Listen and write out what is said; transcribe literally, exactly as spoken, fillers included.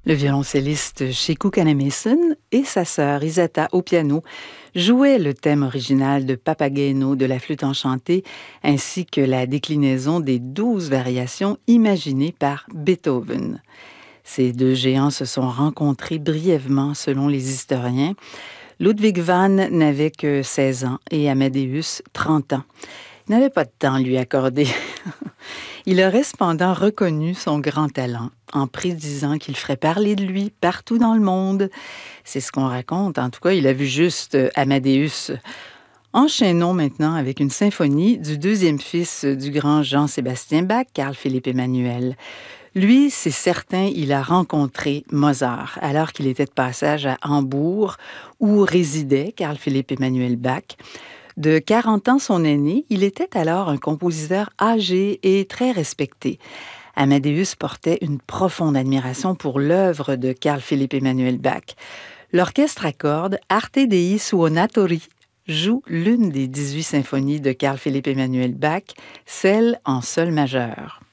Le violoncelliste Sheku Kanemason et sa sœur Isata au piano jouaient le thème original de Papageno de la flûte enchantée ainsi que la déclinaison des douze variations imaginées par Beethoven. Ces deux géants se sont rencontrés brièvement selon les historiens. Ludwig van n'avait que seize ans et Amadeus trente ans. Il n'avait pas de temps à lui accorder. Il aurait cependant reconnu son grand talent en prédisant qu'il ferait parler de lui partout dans le monde. C'est ce qu'on raconte. En tout cas, il a vu juste Amadeus. Enchaînons maintenant avec une symphonie du deuxième fils du grand Jean-Sébastien Bach, Carl Philipp Emanuel. Lui, c'est certain, il a rencontré Mozart alors qu'il était de passage à Hambourg où résidait Carl Philipp Emanuel Bach. De quarante ans son aîné, il était alors un compositeur âgé et très respecté. Amadeus portait une profonde admiration pour l'œuvre de Carl Philipp Emanuel Bach. L'orchestre à cordes Arte Dei Suonatori joue l'une des dix-huit symphonies de Carl Philipp Emanuel Bach, celle en sol majeur.